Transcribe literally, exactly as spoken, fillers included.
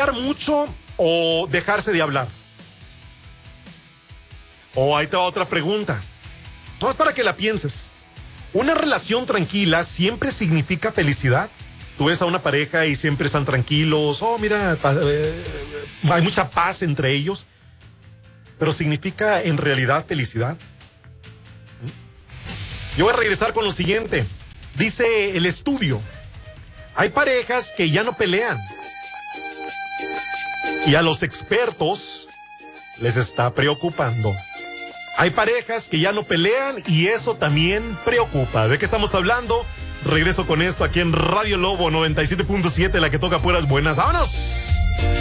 hablar mucho o dejarse de hablar? O ahí te va otra pregunta. No es para que la pienses. ¿Una relación tranquila siempre significa felicidad? Tú ves a una pareja y siempre están tranquilos. Oh, mira, eh, hay mucha paz entre ellos. ¿Pero significa en realidad felicidad? Yo voy a regresar con lo siguiente. Dice el estudio: hay parejas que ya no pelean. Y a los expertos les está preocupando. Hay parejas que ya no pelean y eso también preocupa. ¿De qué estamos hablando? Regreso con esto aquí en Radio Lobo noventa y siete punto siete, la que toca puras buenas. ¡Vámonos!